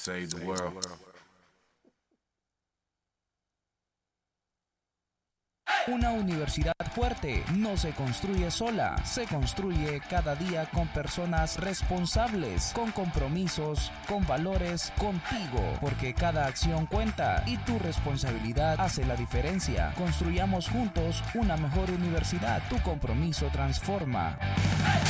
Save the world. Una universidad fuerte no se construye sola, se construye cada día con personas responsables, con compromisos, con valores, contigo, porque cada acción cuenta y tu responsabilidad hace la diferencia. Construyamos juntos una mejor universidad. Tu compromiso transforma.